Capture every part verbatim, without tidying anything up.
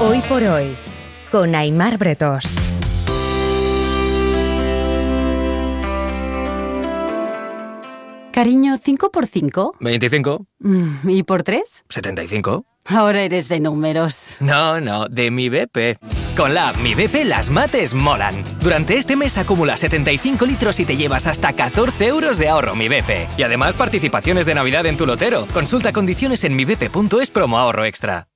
Hoy por hoy, con Aimar Bretós. Cariño, ¿cinco por cinco? veinticinco. ¿Y por tres? setenta y cinco. Ahora eres de números. No, no, de mi B P. Con la app Mi B P las mates molan. Durante este mes acumula setenta y cinco litros y te llevas hasta catorce euros de ahorro Mi B P. Y además participaciones de Navidad en tu lotero. Consulta condiciones en mi b p punto es promo ahorro extra.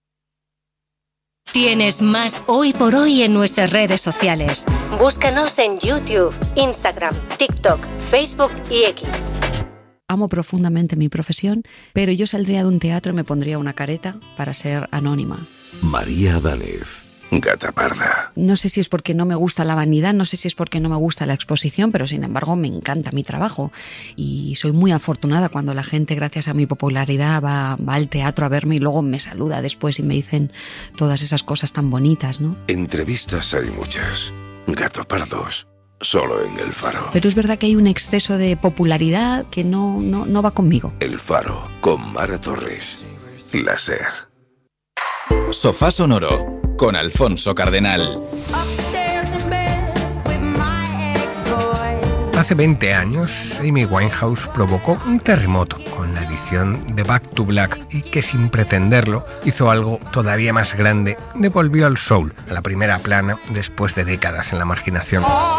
Tienes más Hoy por Hoy en nuestras redes sociales. Búscanos en YouTube, Instagram, TikTok, Facebook y X. Amo profundamente mi profesión, pero yo saldría de un teatro y me pondría una careta para ser anónima. María Danez, Gata Parda. No sé si es porque no me gusta la vanidad, no sé si es porque no me gusta la exposición, pero sin embargo me encanta mi trabajo. Y soy muy afortunada cuando la gente, gracias a mi popularidad, va, va al teatro a verme y luego me saluda después y me dicen todas esas cosas tan bonitas, ¿no? Entrevistas hay muchas. Gato Pardos. Solo en El Faro. Pero es verdad que hay un exceso de popularidad que no, no, no va conmigo. El Faro, con Mara Torres. La SER. Sofá Sonoro, con Alfonso Cardenal. Hace veinte años, Amy Winehouse provocó un terremoto con la edición de Back to Black y que sin pretenderlo hizo algo todavía más grande, devolvió al soul a la primera plana después de décadas en la marginación.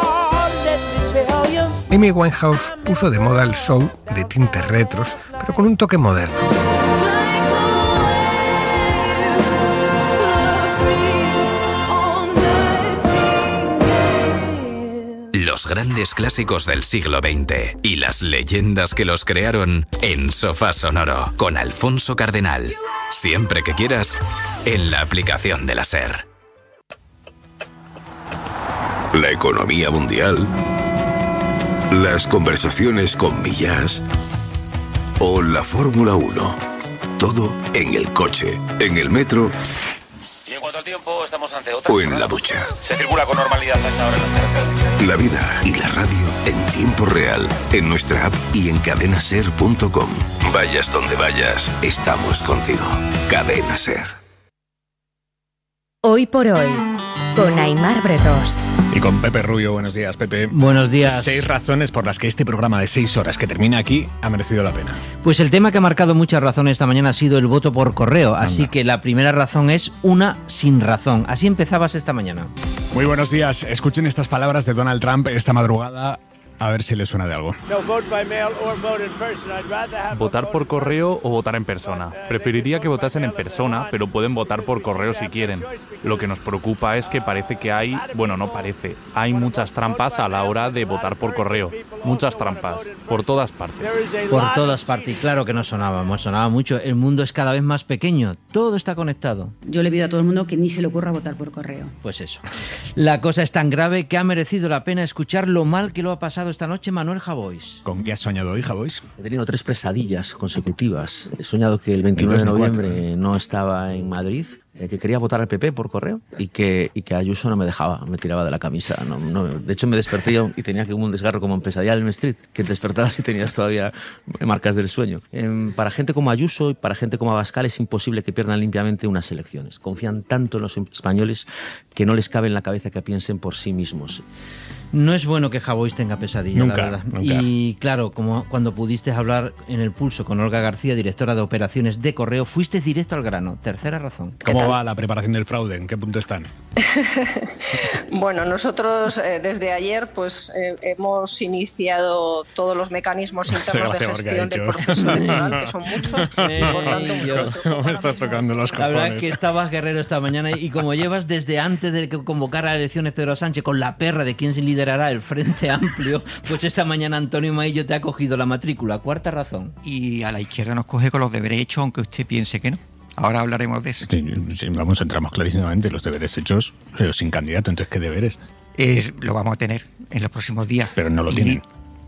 Amy Winehouse puso de moda el soul de tintes retros, pero con un toque moderno. Los grandes clásicos del siglo veinte y las leyendas que los crearon en Sofá Sonoro con Alfonso Cardenal. Siempre que quieras, en la aplicación de la SER. La economía mundial, las conversaciones con Millás o la Fórmula uno. Todo en el coche, en el metro. Y en cuanto al tiempo, estamos ante otra. O en la ducha. Se circula con normalidad a esta hora en las carreteras. La vida y la radio en tiempo real, en nuestra app y en cadena ser punto com. Vayas donde vayas, estamos contigo. Cadena Ser. Hoy por Hoy, con Aimar Bretós. Y con Pepe Rubio. Buenos días, Pepe. Buenos días. Seis razones por las que este programa de seis horas que termina aquí ha merecido la pena. Pues el tema que ha marcado muchas razones esta mañana ha sido el voto por correo. Anda. Así que la primera razón es una sin razón. Así empezabas esta mañana. Muy buenos días. Escuchen estas palabras de Donald Trump esta madrugada. A ver si les suena de algo. Votar por correo o votar en persona. Preferiría que votasen en persona, pero pueden votar por correo si quieren. Lo que nos preocupa es que parece que hay, bueno, no parece, hay muchas trampas a la hora de votar por correo. Muchas trampas, por todas partes. Por todas partes, y claro que no sonaba, no sonaba mucho. El mundo es cada vez más pequeño, todo está conectado. Yo le pido a todo el mundo que ni se le ocurra votar por correo. Pues eso. La cosa es tan grave que ha merecido la pena escuchar lo mal que lo ha pasado esta noche Manuel Javois. ¿Con qué has soñado hoy, Javois? He tenido tres pesadillas consecutivas. He soñado que el veintinueve de noviembre no estaba en Madrid, eh, que quería votar al P P por correo y que, y que Ayuso no me dejaba, me tiraba de la camisa. No, no, de hecho, me desperté y tenía como un desgarro como en Pesadilla en Elm Street, que te despertabas y tenías todavía marcas del sueño. Eh, para gente como Ayuso y para gente como Abascal es imposible que pierdan limpiamente unas elecciones. Confían tanto en los españoles que no les cabe en la cabeza que piensen por sí mismos. No es bueno que Javois tenga pesadilla, nunca, la verdad. Nunca. Y claro, como cuando pudiste hablar en El Pulso con Olga García, directora de operaciones de correo, fuiste directo al grano. Tercera razón. ¿Cómo va la preparación del fraude? ¿En qué punto están? Bueno, nosotros eh, desde ayer pues eh, hemos iniciado todos los mecanismos internos de gestión del proceso electoral, que son muchos, y por tanto yo, me estás tocando los cojones. La verdad que estabas guerrero esta mañana y como llevas desde antes de que convocara a elecciones Pedro Sánchez con la perra de quién se liderará el Frente Amplio, pues esta mañana Antonio Maillo te ha cogido la matrícula. Cuarta razón. Y a la izquierda nos coge con los deberes hechos, aunque usted piense que no. Ahora hablaremos de eso. Sí, sí, vamos, entramos clarísimamente los deberes hechos, pero sin candidato. Entonces, ¿qué deberes? Eh, lo vamos a tener en los próximos días. Pero no lo y, tienen.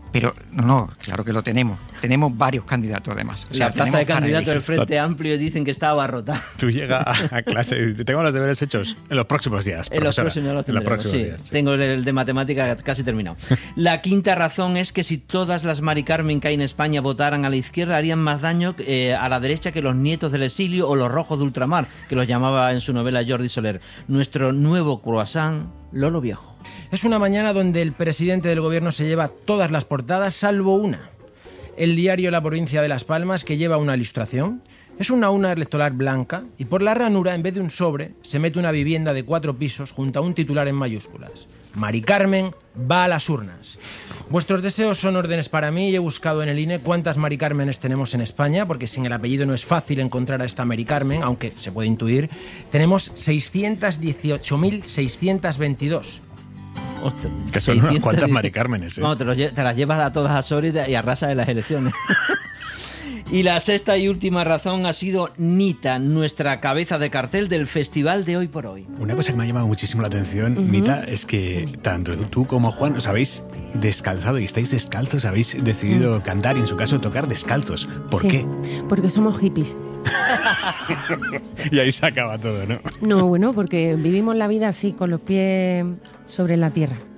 Pero no, no, claro que lo tenemos. Tenemos varios candidatos además. O sea, la plaza de candidatos del Frente O sea, Amplio dicen que está abarrotada. Tú llegas a, a clase y tengo los deberes hechos en los próximos días. En los próximos, los en los próximos sí, días. Sí. Tengo el de matemática casi terminado. La quinta razón es que si todas las Mari Carmen que hay en España votaran a la izquierda, harían más daño eh, a la derecha que los nietos del exilio o los rojos de ultramar, que los llamaba en su novela Jordi Soler. Nuestro nuevo croissant, Lolo Viejo. Es una mañana donde el presidente del gobierno se lleva todas las portadas, salvo una. El diario La Provincia de Las Palmas, que lleva una ilustración. Es una urna electoral blanca y por la ranura, en vez de un sobre, se mete una vivienda de cuatro pisos junto a un titular en mayúsculas. Mari Carmen va a las urnas. Vuestros deseos son órdenes para mí y he buscado en el I N E cuántas Mari Cármenes tenemos en España, porque sin el apellido no es fácil encontrar a esta Mari Carmen, aunque se puede intuir. Tenemos seiscientos dieciocho mil seiscientos veintidós. Ostras, que son unas cuantas Mari Cármenes, ¿eh? No, te, lo, te las llevas a todas a Soria y arrasas en las elecciones. Y la sexta y última razón ha sido Nita, nuestra cabeza de cartel del festival de Hoy por Hoy. Una cosa que me ha llamado muchísimo la atención, uh-huh. Nita, es que tanto tú como Juan os habéis descalzado y estáis descalzos, habéis decidido uh-huh. cantar y en su caso tocar descalzos. ¿Por sí, qué? Porque somos hippies. Y ahí se acaba todo, ¿no? No, bueno, porque vivimos la vida así, con los pies sobre la tierra.